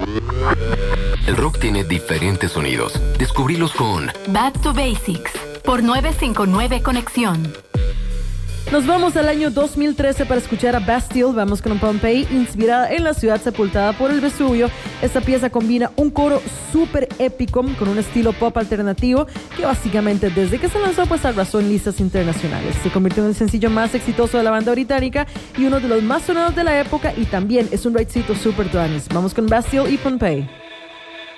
El rock tiene diferentes sonidos. Descubrílos con Back to Basics por 959 Conexión. Nos vamos al año 2013 para escuchar a Bastille. Vamos con un Pompeii inspirada en la ciudad sepultada por el Vesubio. Esta pieza combina un coro súper épico con un estilo pop alternativo que básicamente desde que se lanzó pues arrasó en listas internacionales. Se convirtió en el sencillo más exitoso de la banda británica y uno de los más sonados de la época, y también es un raidcito súper tuanis. Vamos con Bastille y Pompeii.